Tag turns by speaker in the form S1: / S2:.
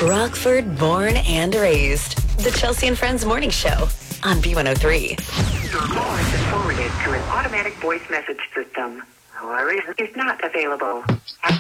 S1: Rockford, born and raised. The Chelsea and Friends Morning Show on B103.
S2: Your call has been forwarded to an automatic voice message system. However, is not available.